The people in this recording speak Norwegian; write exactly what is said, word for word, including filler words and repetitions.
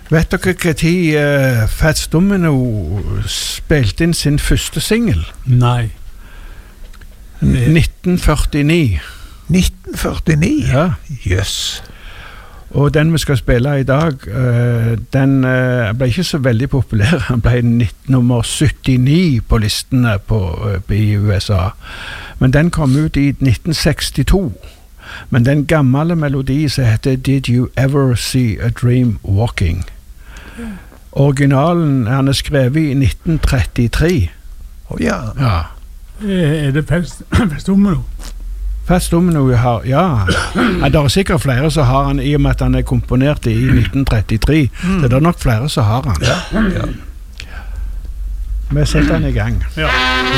Vet dere hva tid uh, Fats Domino spilte inn sin første single? Nei. nitten førtini. nitten førtini? Ja. Jøss. Og den vi skal spille i dag, uh, den uh, ble ikke så veldig populær. Han ble nummer syttini på listene på, uh, i U S A. Men den kom ut i nitten sekstito. Men den gamle melodi som heter Did You Ever See a Dream Walking? Originalen han er skrevet i nitten trettitre. Å ja. Ja. Er det Fats Domino? Fats Domino har, ja. ja. Det er sikkert flere som har han, i og med at han er komponert i nitten trettitre. Mm. Det er nok flere som har han. Ja, ja. Vi setter han i gang. Ja.